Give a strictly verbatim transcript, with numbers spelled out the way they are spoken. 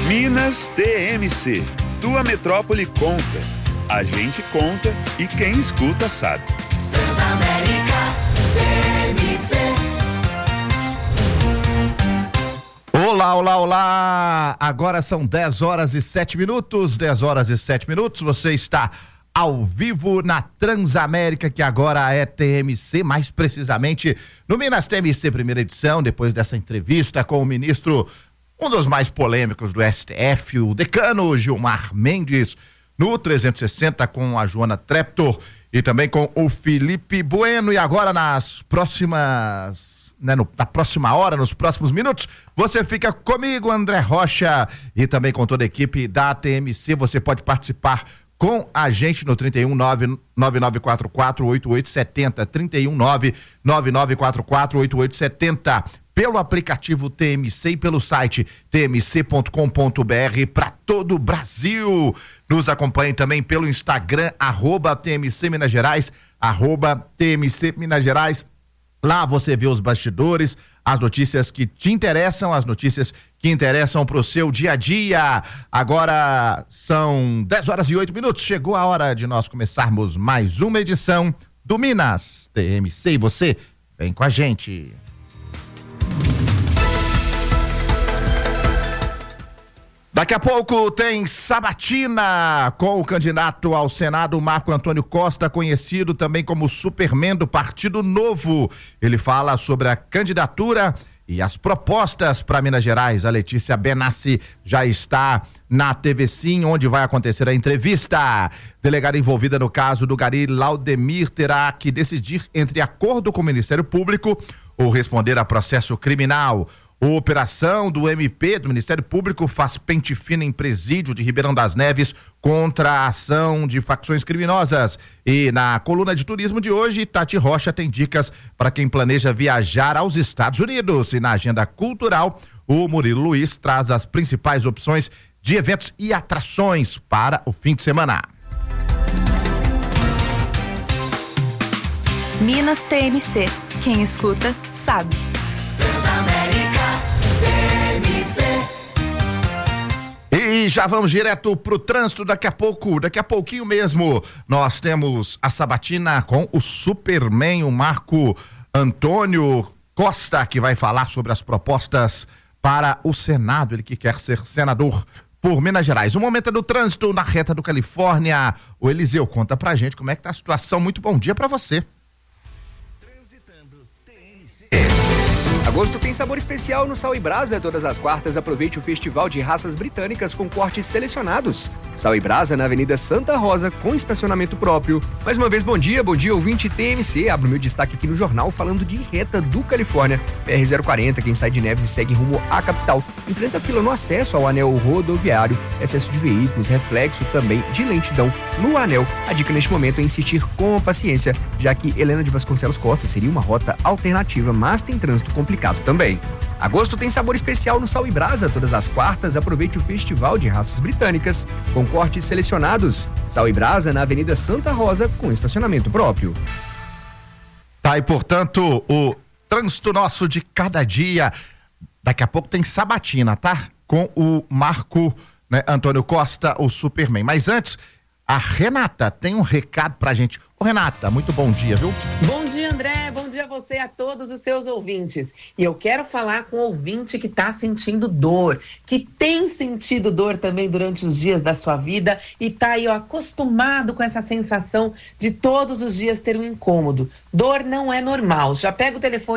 Minas T M C, tua metrópole conta. A gente conta e quem escuta sabe. Transamérica T M C. Olá, olá, olá! Agora são dez horas e sete minutos, dez horas e sete minutos. Você está ao vivo na Transamérica, que agora é T M C, mais precisamente no Minas T M C primeira edição, depois dessa entrevista com o ministro, um dos mais polêmicos do S T F, o decano Gilmar Mendes, no trezentos e sessenta com a Joana Treptor e também com o Felipe Bueno. E agora nas próximas, né, no, na próxima hora, nos próximos minutos, você fica comigo, André Rocha, e também com toda a equipe da T M C. Você pode participar com a gente no trinta e um, nove nove nove quatro quatro, oito oito sete zero, trinta e um, nove nove nove quatro quatro, oito oito sete zero, pelo aplicativo T M C e pelo site t m c ponto com ponto b r para todo o Brasil. Nos acompanhe também pelo Instagram, arroba T M C Minas Gerais, arroba T M C Minas Gerais. Lá você vê os bastidores, as notícias que te interessam, as notícias que interessam para o seu dia a dia. Agora são dez horas e oito minutos. Chegou a hora de nós começarmos mais uma edição do Minas T M C. E você vem com a gente. Daqui a pouco tem sabatina com o candidato ao Senado, Marco Antônio Costa, conhecido também como Superman do Partido Novo. Ele fala sobre a candidatura e as propostas para Minas Gerais. A Letícia Benassi já está na T V Sim, onde vai acontecer a entrevista. Delegada envolvida no caso do Gari Laudemir terá que decidir entre acordo com o Ministério Público ou responder a processo criminal. A operação do M P, do Ministério Público, faz pente fino em presídio de Ribeirão das Neves contra a ação de facções criminosas. E na coluna de turismo de hoje, Tati Rocha tem dicas para quem planeja viajar aos Estados Unidos. E na agenda cultural, o Murilo Luiz traz as principais opções de eventos e atrações para o fim de semana. Minas T M C. Quem escuta, sabe. E já vamos direto pro trânsito. Daqui a pouco, daqui a pouquinho mesmo, nós temos a sabatina com o Superman, o Marco Antônio Costa, que vai falar sobre as propostas para o Senado, ele que quer ser senador por Minas Gerais. O momento é do trânsito na reta do Califórnia. O Eliseu, conta pra gente como é que tá a situação. Muito bom dia pra você. Transitando T M C. Agosto tem sabor especial no Sal e Brasa. Todas as quartas aproveite o festival de raças britânicas com cortes selecionados. Sal e Brasa na Avenida Santa Rosa com estacionamento próprio. Mais uma vez, bom dia, bom dia ouvinte T M C. Abro meu destaque aqui no jornal falando de reta do Califórnia. P R zero quarenta, quem sai de Neves e segue rumo à capital. Enfrenta fila no acesso ao anel rodoviário, excesso de veículos, reflexo também de lentidão no anel. A dica neste momento é insistir com paciência, já que Helena de Vasconcelos Costa seria uma rota alternativa, mas tem trânsito complicado também. Agosto tem sabor especial no Sal e Brasa. Todas as quartas aproveite o festival de raças britânicas com cortes selecionados. Sal e Brasa na Avenida Santa Rosa com estacionamento próprio. Tá, e portanto, o trânsito nosso de cada dia. Daqui a pouco tem sabatina, tá? Com o Marco, né, Antônio Costa, o Superman. Mas antes, a Renata tem um recado pra gente. Ô Renata, muito bom dia, viu? Bom dia, André, bom dia a você e a todos os seus ouvintes. E eu quero falar com o ouvinte que tá sentindo dor, que tem sentido dor também durante os dias da sua vida e tá aí, ó, acostumado com essa sensação de todos os dias ter um incômodo. Dor não é normal. Já pega o telefone